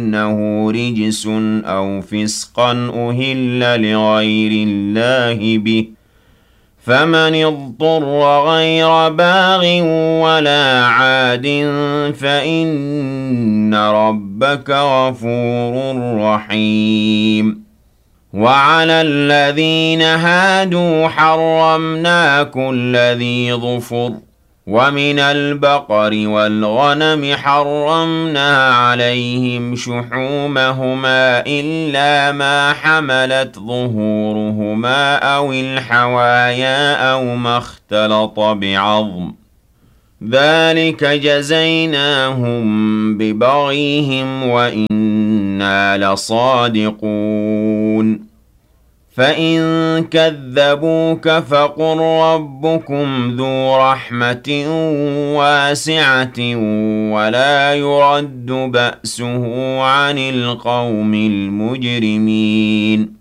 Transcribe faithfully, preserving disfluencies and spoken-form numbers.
أنه رجس أو فسقا أهل لغير الله به فمن اضطر غير باغ ولا عاد فإن ربك غفور رحيم وعلى الذين هادوا حرمنا كل ذي ظفر ومن البقر والغنم حرمنا عليهم شحومهما إلا ما حملت ظهورهما أو الحوايا أو ما اختلط بعظم ذلك جزيناهم ببغيهم وإنا لصادقون فإن كذبوك فقل ربكم ذو رحمة واسعة ولا يرد بأسه عن القوم المجرمين